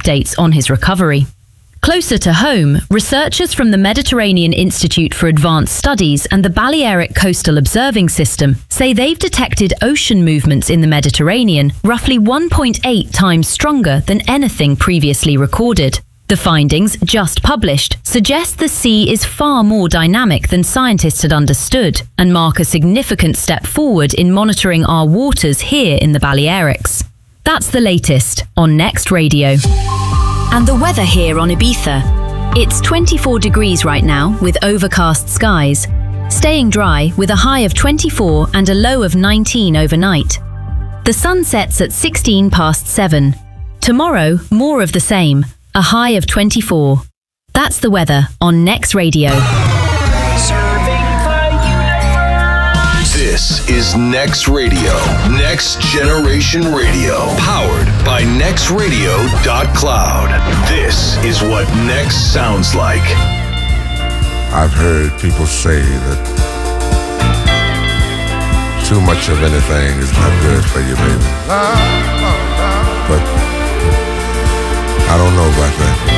updates on his recovery. Closer to home, researchers from the Mediterranean Institute for Advanced Studies and the Balearic Coastal Observing System say they've detected ocean movements in the Mediterranean roughly 1.8 times stronger than anything previously recorded. The findings, just published, suggest the sea is far more dynamic than scientists had understood and mark a significant step forward in monitoring our waters here in the Balearics. That's the latest on Next Radio. And the weather here on Ibiza. It's 24 degrees right now with overcast skies, staying dry with a high of 24 and a low of 19 overnight. The sun sets at 16 past 7. Tomorrow, more of the same, a high of 24. That's the weather on Next Radio. This is Next Radio, Next Generation Radio, powered by nextradio.cloud. This is what Next sounds like. I've heard people say that too much of anything is not good for you, baby. But I don't know about that.